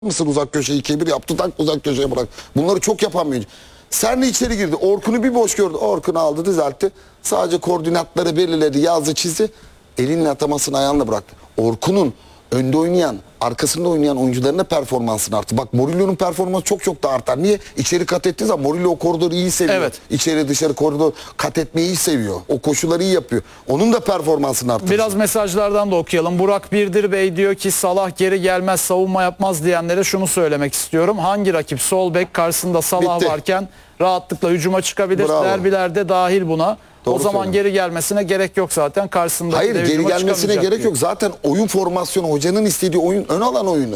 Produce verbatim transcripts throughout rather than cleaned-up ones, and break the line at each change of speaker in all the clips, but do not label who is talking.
mısın uzak köşeyi ikiye bir yaptı, tak uzak köşeye bırak. Bunları çok yapan bir. Serni içeri girdi. Orkun'u bir boş gördü. Orkun'u aldı, düzeltti. Sadece koordinatları belirledi, yazdı, çizdi. Elinle atamasını ayağınla bıraktı. Orkun'un önde oynayan, arkasında oynayan oyuncularına performansını arttı. Bak Murillo'nun performansı çok çok da artar. Niye? İçeri kat ettiği zaman Murillo o koridoru iyi seviyor.
Evet.
İçeri dışarı koridor kat etmeyi iyi seviyor. O koşuları iyi yapıyor. Onun da performansını arttırır.
Biraz mesajlardan da okuyalım. Burak Birdir Bey diyor ki Salah geri gelmez, savunma yapmaz diyenlere şunu söylemek istiyorum. Hangi rakip sol bek karşısında Salah
Bitti.
varken rahatlıkla hücuma çıkabilir?
Bravo.
Derbilerde dahil buna.
Doğru
o zaman
söylüyorsun.
geri gelmesine gerek yok zaten. Karşısında
Hayır, geri gelmesine gerek yok. Zaten oyun formasyonu, hocanın istediği oyun ön alan oyunu.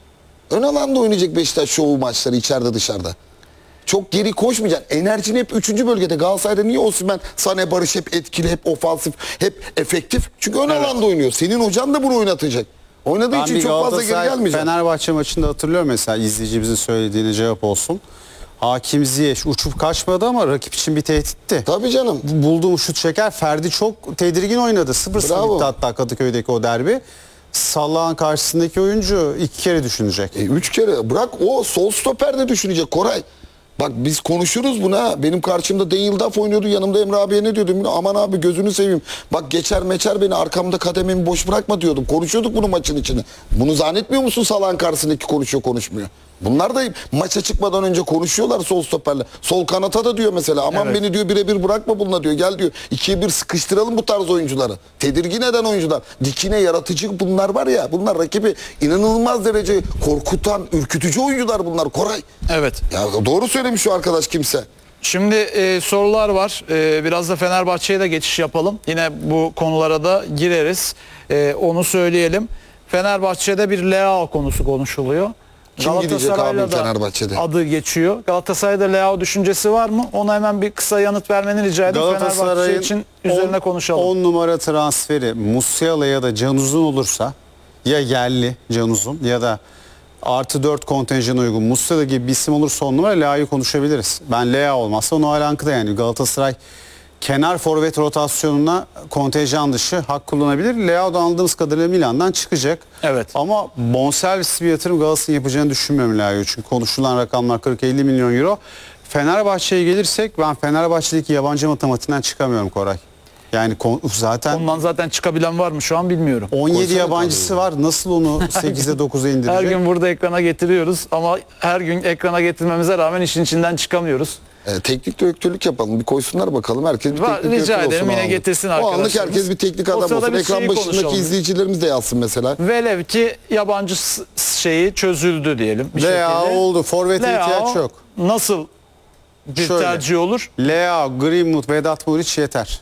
Ön alanda oynayacak Beşiktaş şovu maçları içeride dışarıda. Çok geri koşmayacaksın. Enerjini hep üçüncü bölgede. Galatasaray'da niye Osimhen, Sané, Barış hep etkili, hep ofansif, hep efektif? Çünkü ön
Evet.
alanda oynuyor. Senin hocan da bunu oynatacak. Oynadığı
Ben
için
bir
çok fazla geri
Galatasaray
gelmeyecek.
Fenerbahçe maçında hatırlıyorum mesela, izleyicimizin söylediğine cevap olsun. Hakim Ziyech uçup kaçmadı ama rakip için bir tehditti.
Tabii canım.
Bulduğum şut çeker. Ferdi çok tedirgin oynadı. sıfır sıfır
Bravo.
bitti hatta Kadıköy'deki o derbi. Salah'ın karşısındaki oyuncu iki kere düşünecek.
E, üç kere bırak, o sol stoper de düşünecek Koray. Bak biz konuşuruz buna. Benim karşımda Daniel Duff oynuyordu. Yanımda Emre abiye ne diyordum? Aman abi gözünü seveyim. Bak geçer meçer beni, arkamda kadememi boş bırakma diyordum. Konuşuyorduk bunu maçın içinde. Bunu zannetmiyor musun Salah'ın karşısındaki konuşuyor konuşmuyor? Bunlar da maça çıkmadan önce konuşuyorlar sol stoperle. Sol kanata da diyor mesela. Aman
Evet.
beni diyor birebir bırakma bununla diyor. Gel diyor. ikiye bir sıkıştıralım bu tarz oyuncuları. Tedirgin eden oyuncular. Dikine yaratıcı bunlar var ya. Bunlar rakibi inanılmaz derece korkutan, ürkütücü oyuncular bunlar Koray.
Evet.
Ya doğru söylemiş şu arkadaş kimse.
Şimdi e, sorular var. E, biraz da Fenerbahçe'ye de geçiş yapalım. Yine bu konulara da gireriz. E, onu söyleyelim. Fenerbahçe'de bir Leao konusu konuşuluyor.
Kim gidecek
Galatasaray'la
abi
da
Fenerbahçe'de?
adı geçiyor. Galatasaray'da Leao düşüncesi var mı? Ona hemen bir kısa yanıt vermeni rica edeyim. Fenerbahçe
Galatasaray'ın
için üzerine konuşalım.
on numara transferi Musiala ya da Can Uzun olursa, ya yerli Can Uzun ya da artı dört kontenjan uygun Musiala gibi bir isim olursa on numara Leao'yu konuşabiliriz. Ben Leao olmazsa onu alankıda, yani Galatasaray kenar forvet rotasyonuna kontenjan dışı hak kullanabilir. Leao da anladığımız kadarıyla Milan'dan çıkacak.
Evet.
Ama bonservis bir yatırım Galatasaray'ın yapacağını düşünmüyorum Leao'yu. Çünkü konuşulan rakamlar kırk elli milyon euro. Fenerbahçe'ye gelirsek ben Fenerbahçe'deki yabancı matematiğinden çıkamıyorum Koray. Yani zaten
Ondan zaten çıkabilen var mı şu an bilmiyorum.
on yedi
Koysana
yabancısı
tabii.
var. Nasıl onu sekize dokuza indirecek?
Her gün burada ekrana getiriyoruz ama her gün ekrana getirmemize rağmen işin içinden çıkamıyoruz.
E, teknik direktörlük yapalım. Bir koysunlar bakalım. Herkes bir
Va-
teknik
rica
direktör olsun.
ederim, yine
o anlık.
getirsin
O anlık
arkadaşlarımız.
herkes bir teknik
O
adam
sırada
olsun.
bir
Ekran
şeyi
başındaki
konuşalım.
izleyicilerimiz de yazsın mesela.
Velev ki yabancı s- şeyi çözüldü diyelim bir
Leao
şekilde.
oldu. Forvet'e
Leao
ihtiyaç yok.
nasıl bir
Şöyle.
tercih olur?
Leao, Greenwood, Vedat Muriç yeter.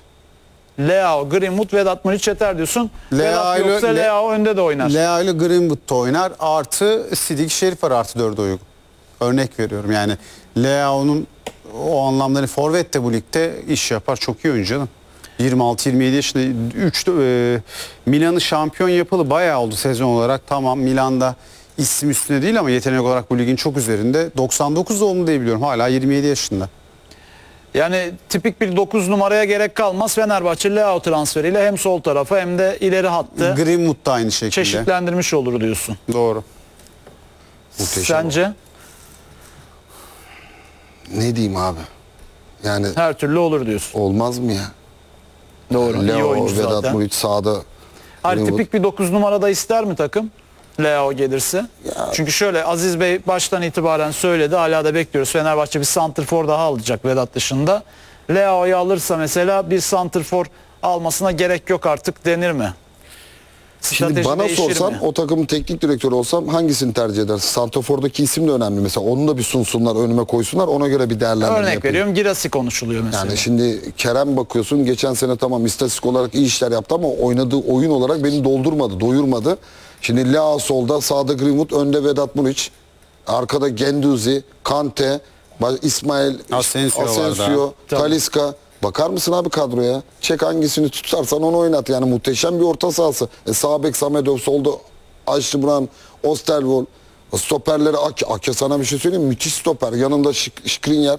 Leao, Greenwood, Vedat Muriç yeter diyorsun.
Leao
Vedat
ile-
yoksa
Le-
Leao önde de oynar.
Leao ile Greenwood da oynar. Artı Sidik Şerif var, artı dörde uygun. Örnek veriyorum yani. Leao'nun o anlamda forvet de bu ligde iş yapar. Çok iyi oyuncu canım. yirmi altı yirmi yedi yaşında. üç e, Milan'ı şampiyon yapalı bayağı oldu sezon olarak. Tamam, Milan'da isim üstüne değil ama yetenek olarak bu ligin çok üzerinde. doksan dokuz doğumlu diye biliyorum. Hala yirmi yedi yaşında.
Yani tipik bir dokuz numaraya gerek kalmaz. Fenerbahçe Leao transferiyle hem sol tarafa hem de ileri hattı
Greenwood da aynı şekilde.
çeşitlendirmiş olur diyorsun.
Doğru.
Muhteşem.
Sence?
Ne diyeyim abi? Yani
Her türlü olur diyorsun.
olmaz mı ya?
Doğru. iyi
Leo,
oyuncu
Vedat
zaten.
Muriç sağda.
Hayır,
Greenwood.
tipik bir dokuz numarada ister mi takım? Leao gelirse.
Ya.
Çünkü şöyle, Aziz Bey baştan itibaren söyledi. Hala da bekliyoruz. Fenerbahçe bir santrfor daha alacak Vedat dışında. Leao'yu alırsa mesela bir santrfor almasına gerek yok artık denir mi?
Şimdi
Strateji
bana
değişir
sorsan,
mi?
o takımın teknik direktörü olsam hangisini tercih edersin? Santrafor'daki isim de önemli. Mesela onu da bir sunsunlar, önüme koysunlar. Ona göre bir değerlendirme
Örnek
yapayım.
veriyorum, Girassi konuşuluyor mesela.
Yani şimdi Kerem bakıyorsun, geçen sene tamam istatistik olarak iyi işler yaptı ama oynadığı oyun olarak beni doldurmadı, doyurmadı. Şimdi Leao solda, sağda Greenwood, önde Vedat Muriç, arkada Genduzi, Kante, İsmail
Asensio var
Asensio,
Tabii.
Talisca. Bakar mısın abi kadroya? Çek hangisini tutarsan onu oynat. Yani muhteşem bir orta sahası. E, sağ bek Samedov, solda Ayşe Buran, Osterwold. Stoperleri Ake. Ake sana bir şey söyleyeyim mi? Müthiş stoper. Yanında Şik- Skriniar.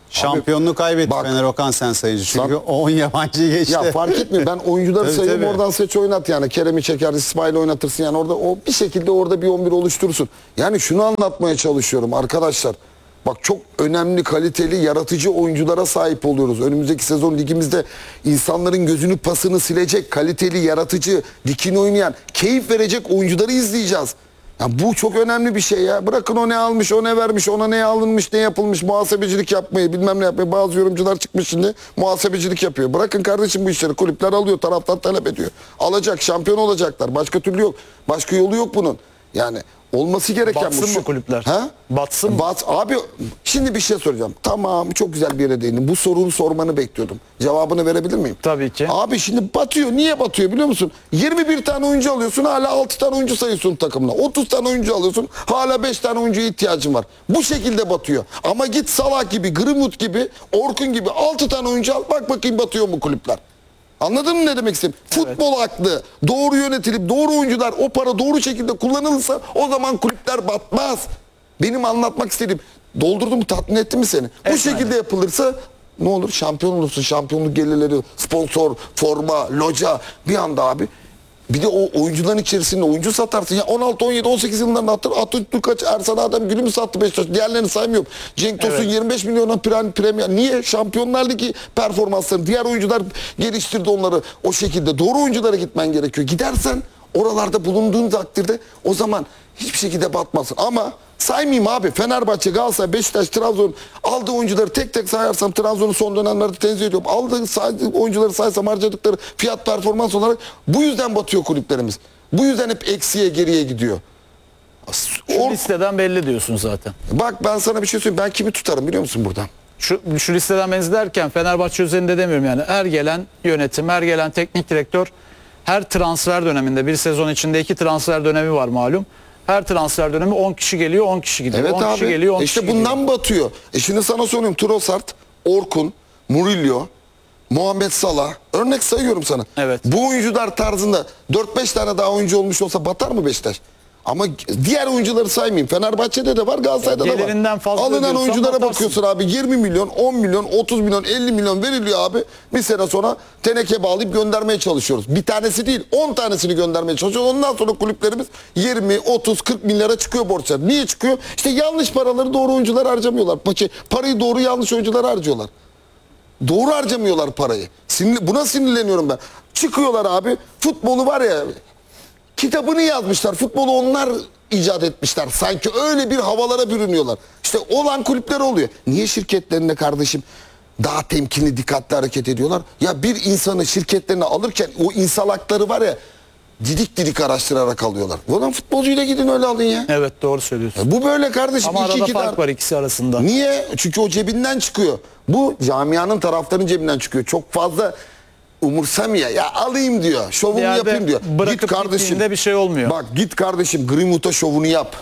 Şampiyonluğu kaybetti
bak-
Fener Okan sen sayıcı. Çünkü
Sen-
on yabancıyı geçti.
Ya fark etmiyor. Ben oyuncuları
Tabii,
sayıyorum,
tabii.
oradan seç oynat yani. Kerem'i çeker, İsmail'i oynatırsın yani orada o bir şekilde orada bir on bir oluşturursun. Yani şunu anlatmaya çalışıyorum arkadaşlar. Bak çok önemli, kaliteli, yaratıcı oyunculara sahip oluyoruz. Önümüzdeki sezon ligimizde insanların gözünü pasını silecek, kaliteli, yaratıcı, dikini oynayan, keyif verecek oyuncuları izleyeceğiz. Ya bu çok önemli bir şey ya. Bırakın o ne almış, o ne vermiş, ona ne alınmış, ne yapılmış, muhasebecilik yapmayı, bilmem ne yapmayı. Bazı yorumcular çıkmış şimdi muhasebecilik yapıyor. Bırakın kardeşim bu işleri. Kulüpler alıyor, taraftar talep ediyor. Alacak, şampiyon olacaklar. Başka türlü yok. Başka yolu yok bunun. Yani olması gereken
Batsın
bu.
mı
Şu-
kulüpler?
Ha?
Batsın mı?
Bats. Abi şimdi bir şey soracağım. Tamam, çok güzel bir yere değindin. Bu soruyu sormanı bekliyordum. Cevabını verebilir miyim?
Tabii ki.
Abi şimdi batıyor. Niye batıyor biliyor musun? yirmi bir tane oyuncu alıyorsun, hala altı tane oyuncu sayıyorsun takımına. otuz tane oyuncu alıyorsun, hala beş tane oyuncuya ihtiyacın var. Bu şekilde batıyor. Ama git Salah gibi, Greenwood gibi, Orkun gibi altı tane oyuncu al. Bak bakayım batıyor mu kulüpler? Anladın mı ne demek istedim? Futbol aklı doğru yönetilip doğru oyuncular o para doğru şekilde kullanılırsa o zaman kulüpler batmaz. Benim anlatmak istediğim, doldurdum mu, tatmin etti mi seni? Bu
Evet,
şekilde
aynen.
yapılırsa ne olur? Şampiyon olursun. Şampiyonluk gelirleri, sponsor, forma, loca bir anda abi. Bir de o oyuncuların içerisinde oyuncu satarsın. Ya on altı, on yedi, on sekiz yıllarında hatır. Atatürk, Ersan Adem Gül'ü mü sattı Beşiktaş? Diğerlerini saymıyorum. Cenk Tosun
Evet.
yirmi beş milyona pre- premier. Niye? Şampiyonlar Ligi performansları. Diğer oyuncular geliştirdi onları. O şekilde doğru oyunculara gitmen gerekiyor. Gidersen oralarda bulunduğun takdirde o zaman hiçbir şekilde batmasın. Ama saymayayım abi. Fenerbahçe, Galatasaray, Beşiktaş, Trabzon aldığı oyuncuları tek tek sayarsam Trabzon'un son dönemlerde tenzih ediyorum. Aldığı saydığı oyuncuları saysam harcadıkları fiyat performans olarak bu yüzden batıyor kulüplerimiz. Bu yüzden hep eksiye geriye gidiyor.
Şu
Or-
listeden belli diyorsun zaten.
Bak ben sana bir şey söyleyeyim. Ben kimi tutarım biliyor musun buradan?
Şu, şu listeden benzilerken Fenerbahçe üzerinde demiyorum yani. Her gelen yönetim, her gelen teknik direktör her transfer döneminde bir sezon içinde iki transfer dönemi var malum. Her transfer dönemi on kişi geliyor, on kişi gidiyor.
Evet
on kişi
abi.
geliyor, on
E işte
kişi
bundan
gidiyor.
batıyor. E şimdi sana soruyorum. Trossard, Orkun, Murillo, Muhammed Salah. Örnek sayıyorum sana.
Evet.
Bu oyuncular tarzında dört beş tane daha oyuncu olmuş olsa batar mı Beşiktaş? Ama diğer oyuncuları saymayayım. Fenerbahçe'de de var, Galatasaray'da da var.
Gelirinden fazla
Alınan
ödüyorsan
oyunculara
batarsın.
bakıyorsun abi. yirmi milyon, on milyon, otuz milyon, elli milyon veriliyor abi. Bir sene sonra teneke bağlayıp göndermeye çalışıyoruz. Bir tanesi değil, on tanesini göndermeye çalışıyoruz. Ondan sonra kulüplerimiz yirmi, otuz, kırk milyara çıkıyor borçlar. Niye çıkıyor? İşte yanlış paraları doğru oyuncular harcamıyorlar. Paçı- Parayı doğru yanlış oyuncular harcıyorlar. Doğru harcamıyorlar parayı. Sinir, buna sinirleniyorum ben. Çıkıyorlar abi. Futbolu var ya, kitabını yazmışlar. Futbolu onlar icat etmişler. Sanki öyle bir havalara bürünüyorlar. İşte olan kulüpler oluyor. Niye şirketlerinde kardeşim daha temkinli, dikkatli hareket ediyorlar? Ya bir insanı şirketlerine alırken o insan hakları var ya, didik didik araştırarak alıyorlar. Ulan futbolcuyla gidin öyle alın ya.
Evet doğru söylüyorsun.
E bu böyle kardeşim.
Ama
İki,
arada
iki
fark
tane-
var ikisi arasında.
Niye? Çünkü o cebinden çıkıyor. Bu camianın, taraftarın cebinden çıkıyor. Çok fazla umursamıyor. Ya alayım diyor. Şovumu
Bir yerde
yapayım diyor.
bırakıp
Git kardeşim.
gittiğinde bir şey olmuyor.
Bak git kardeşim Greenwood'a şovunu yap.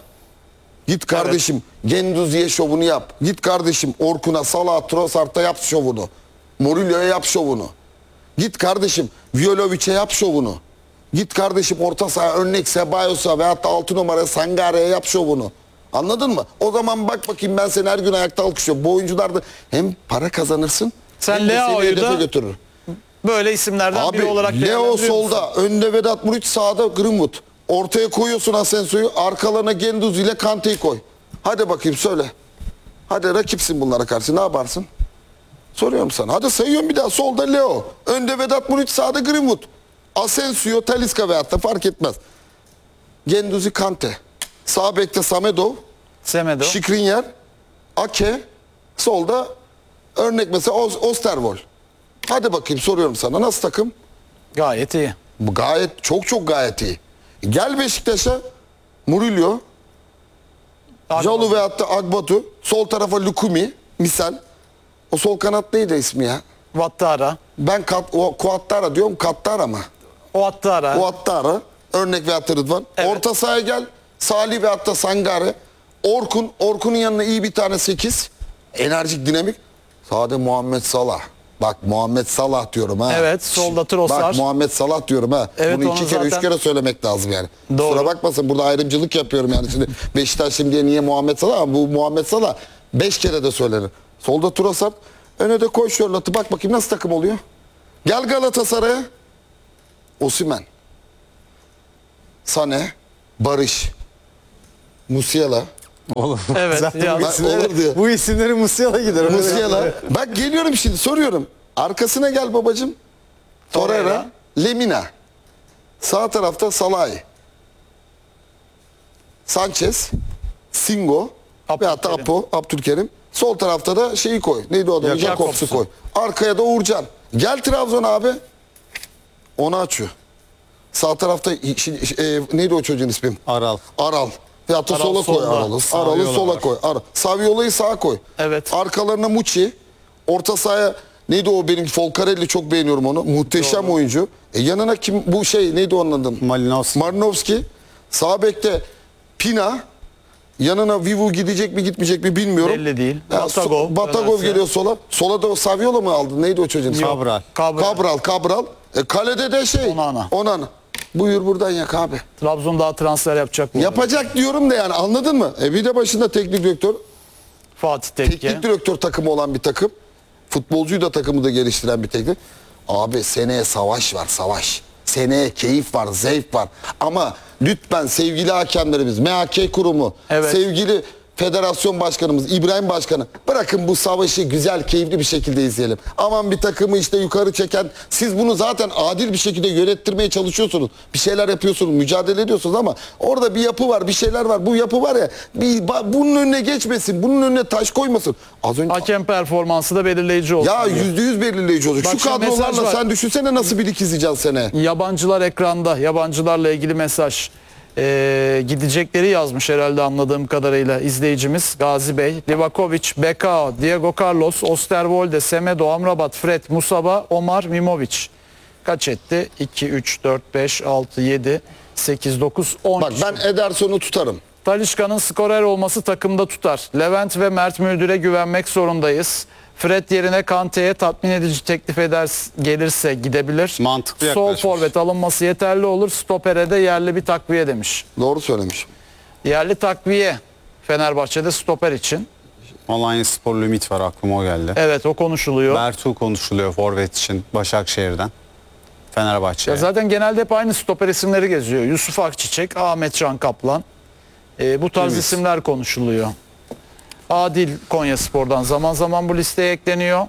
Git kardeşim Genduzi'ye şovunu yap. Git kardeşim Orkun'a, Salah, Trossard'a yap şovunu. Murillo'ya yap şovunu. Git kardeşim Vjolovic'e yap şovunu. Git kardeşim orta saha örnek Sebayos'a veyahut da altı numara Sangare'ye yap şovunu. Anladın mı? O zaman bak bakayım ben seni her gün ayakta alkışlıyorum. Bu oyuncular da hem para kazanırsın
Sen
hem de seni
Leao'yu
hedefe
da
götürür.
Böyle isimlerden
Abi
biri olarak
Leo
değerlendiriyor musun?
solda, önde Vedat Muriç, sağda Greenwood. Ortaya koyuyorsun Asensio'yu, arkalarına Genduzi ile Kante'yi koy. Hadi bakayım söyle. Hadi rakipsin bunlara karşı, ne yaparsın? Soruyorum sana. Hadi sayıyorum bir daha. Solda Leo, önde Vedat Muriç, sağda Greenwood. Asensio, Talisca veyahut da fark etmez. Genduzi, Kante. Sağ bekte Samedov,
Semedo.
Skriniar, Ake, solda örnek mesela Oz- Osterwolde. Hadi bakayım soruyorum sana. Nasıl takım?
Gayet iyi.
Bu gayet çok çok gayet iyi. Gel Beşiktaş'a Murillo, Jalu veyahut da Agbatu, sol tarafa Lukumi misal. O sol kanat neydi ismi ya?
Vattara.
Ben kat, o Kuattara diyorum, Kattara mı?
O Attara.
Kuattara, örnek veyahut da Rıdvan.
Evet.
Orta sahaya gel, Salih veyahut da Sangare. Orkun, Orkun'un yanına iyi bir tane sekiz. Enerjik, dinamik. Sade Muhammed Salah. Bak Muhammed Salah diyorum ha.
Evet, solda Trossard.
Bak Muhammed Salah diyorum ha.
Evet,
Bunu
onu
iki kere üç
zaten-
kere söylemek lazım yani.
Doğru.
Kusura bakmasın burada ayrımcılık yapıyorum yani. Şimdi Beşiktaş şimdiye niye Muhammed Salah, ama bu Muhammed Salah beş kere de söylenir. Solda Trossard. Öne de koy Sörlot'u. Bak bakayım nasıl takım oluyor. Gel Galatasaray'a. Osimhen. Sané. Barış. Musiala.
Oğlum,
Evet,
zaten
ya-
bu, isimleri,
Olur diyor.
bu isimleri Musiala gider.
Musiala. Bak geliyorum şimdi soruyorum. Arkasına gel babacım. Torreira.
Torreira.
Lemina. Sağ tarafta Salah'ı. Sanchez. Singo. Ve hatta
Abdülkerim.
Apo. Abdülkerim. Sol tarafta da şeyi koy. Neydi o adamın?
Jakobs'u.
Jakobs'u koy. Arkaya da Uğurcan. Gel Trabzon abi. Onu açıyor. Sağ tarafta şi- e, neydi o çocuğun ismi?
Aral.
Aral. Ve hatta
Aral
sola koy
solda.
Aral'ı. Aral'ı
Saviola
sola
var.
koy. Ar Saviola'yı sağa koy.
Evet.
Arkalarına Muçi. Orta sahaya neydi o benim Folcarelli çok beğeniyorum onu. Muhteşem oyuncu. E yanına kim bu şey neydi onun adı?
Malinowski.
Marinovski. Sağ bekte Pina. Yanına Vivu gidecek mi gitmeyecek mi bilmiyorum.
Belli değil.
Ya,
Batagov
so- Batagov
dönerse.
geliyor sola. Sola da o Saviola mı aldı? Neydi o çocuğun? ismi?
Cabral.
Cabral.
Cabral. Cabral. E, kalede de şey.
Onana.
Onana. Buyur buradan yak abi.
Trabzon daha transfer yapacak mı?
Yapacak diyorum da yani anladın mı? E bir de başında teknik direktör.
Fatih Tekke.
Teknik direktör takımı olan bir takım. Futbolcuyu da takımı da geliştiren bir teknik. Abi seneye savaş var savaş. Seneye keyif var, zevk var. Ama lütfen sevgili hakemlerimiz, M H K kurumu,
Evet.
sevgili federasyon başkanımız, İbrahim Başkanı bırakın bu savaşı güzel, keyifli bir şekilde izleyelim. Aman bir takımı işte yukarı çeken, siz bunu zaten adil bir şekilde yönettirmeye çalışıyorsunuz. Bir şeyler yapıyorsunuz, mücadele ediyorsunuz ama orada bir yapı var, bir şeyler var. Bu yapı var ya, bir, ba- bunun önüne geçmesin, bunun önüne taş koymasın. Az önce
Hakem performansı da belirleyici olsun.
ya
diyor.
yüzde yüz belirleyici olacak.
Bak
Şu
şu mesaj
kadrolarla
var.
sen düşünsene nasıl bir lig izleyeceksin sene.
Yabancılar ekranda. Yabancılarla ilgili mesaj. Ee, gidecekleri yazmış herhalde anladığım kadarıyla izleyicimiz Gazi Bey. Livakovic, Bekao, Diego Carlos, Osterwolde, Semedo, Amrabat, Fred, Musaba, Omar, Mimovic. Kaç etti? iki, üç, dört, beş, altı, yedi, sekiz, dokuz, on.
Bak ben Ederson'u tutarım.
Talisca'nın skorer olması takımda tutar. Levent ve Mert Müldür'e güvenmek zorundayız. Fred yerine Kante'ye tatmin edici teklif eder gelirse gidebilir.
Mantıklı
Sol
yaklaşmış.
forvet alınması yeterli olur. Stopere de yerli bir takviye demiş.
Doğru söylemiş.
Yerli takviye Fenerbahçe'de stoper için.
Alanya Spor Limit var, aklıma o geldi.
Evet o konuşuluyor.
Bertu konuşuluyor forvet için Başakşehir'den. Fenerbahçe'ye.
Ya zaten genelde hep aynı stoper isimleri geziyor. Yusuf Akçiçek, Ahmet Can Kaplan. Ee, bu tarz
Evet.
isimler konuşuluyor. Adil Konyaspor'dan zaman zaman bu listeye ekleniyor.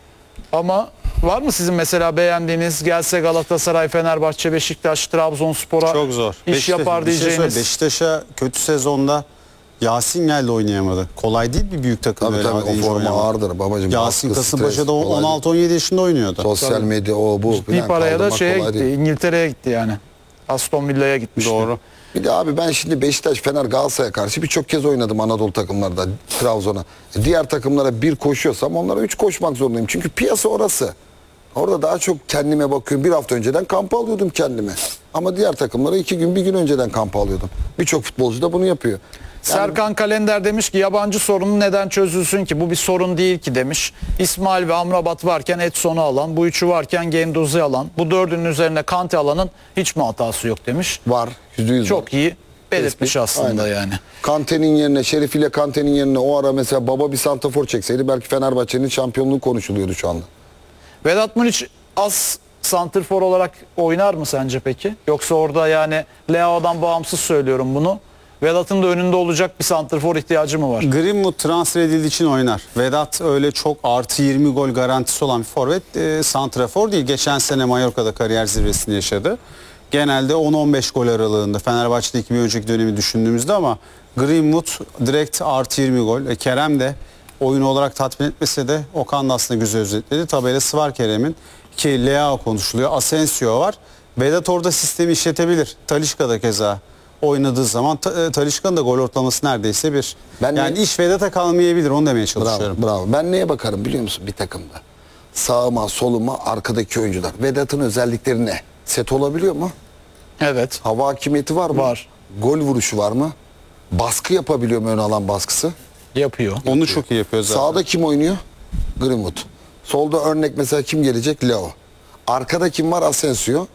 Ama var mı sizin mesela beğendiğiniz gelse Galatasaray, Fenerbahçe, Beşiktaş, Trabzonspor'a
Çok zor.
iş
Beşiktaş-
yapar
bir şey söyleyeyim,
diyeceğiniz?
Beşiktaş'a kötü sezonda Yasin geldi oynayamadı. Kolay değil bir büyük takım.
Tabii
böyle
tabii o
deyince
forma
oynamak.
ağırdır babacığım.
Yasin
Baskı,
Kasımpaşa'da
stres, kolay
on altı on yedi yaşında oynuyordu.
değil. Sosyal medya o bu.
Bir
falan
paraya da
kaldırmak
şeye
kolay
gitti.
değil.
İngiltere'ye gitti yani. Aston Villa'ya gitmiş.
Doğru.
Bir de abi ben şimdi Beşiktaş, Fener, Galatasaray'a karşı birçok kez oynadım Anadolu takımlarda, Trabzon'a. Diğer takımlara bir koşuyorsam onlara üç koşmak zorundayım. Çünkü piyasa orası. Orada daha çok kendime bakıyorum. Bir hafta önceden kampa alıyordum kendime. Ama diğer takımlara iki gün, bir gün önceden kampa alıyordum. Birçok futbolcu da bunu yapıyor.
Serkan Kalender demiş ki yabancı sorunu neden çözülsün ki? Bu bir sorun değil ki demiş. İsmail ve Amrabat varken Edson'u alan, bu üçü varken Gendouzi alan, bu dördünün üzerine Kante alanın hiç mi hatası yok demiş.
Var. Yüzde yüz var.
Çok iyi belirtmiş
Tespit.
aslında
Aynen.
yani.
Kante'nin yerine, Şerif ile Kante'nin yerine o ara mesela baba bir santrafor çekseydi belki Fenerbahçe'nin şampiyonluğu konuşuluyordu şu anda.
Vedat Muriç az santrfor olarak oynar mı sence peki? Yoksa orada yani Leao'dan bağımsız söylüyorum bunu. Vedat'ın da önünde olacak bir santrfor ihtiyacı mı var?
Greenwood transfer edildiği için oynar. Vedat öyle çok artı yirmi gol garantisi olan bir forvet. E, santrafor değil. Geçen sene Mallorca'da kariyer zirvesini yaşadı. Genelde on on beş gol aralığında. Fenerbahçe'deki bir önceki dönemi düşündüğümüzde ama Greenwood direkt artı yirmi gol. E, Kerem de oyun olarak tatmin etmese de Okan da aslında güzel özetledi. Tabelası var Kerem'in. Ki Leao konuşuluyor. Asensio var. Vedat orada sistemi işletebilir. Talisca da keza oynadığı zaman Ta- Talisca'nın da gol ortalaması neredeyse bir.
Ben
yani
ne-
iş Vedat'a kalmayabilir, onu demeye çalışıyorum.
Bravo, bravo. Ben neye bakarım biliyor musun bir takımda? Sağıma, soluma, arkadaki oyuncular. Vedat'ın özellikleri ne? Set olabiliyor mu?
Evet.
Hava hakimiyeti var mı?
Var.
Gol vuruşu var mı? Baskı yapabiliyor mu ön alan baskısı?
Yapıyor.
Onu çok iyi yapıyor zaten.
Sağda kim oynuyor? Greenwood. Solda örnek mesela kim gelecek? Leo. Arkada kim var? Asensio.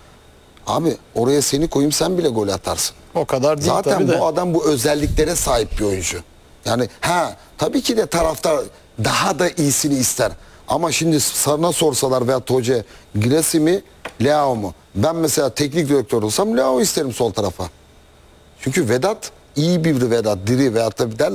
Abi oraya seni koyayım sen bile gol atarsın.
O kadar değil
Zaten
tabii de.
bu adam bu özelliklere sahip bir oyuncu. Yani ha tabii ki de taraftar daha da iyisini ister. Ama şimdi sana sorsalar veya Hoca Giresi mi Leao mu? Ben mesela teknik direktör olsam Leao isterim sol tarafa. Çünkü Vedat iyi bir Vedat, diri veyahut da der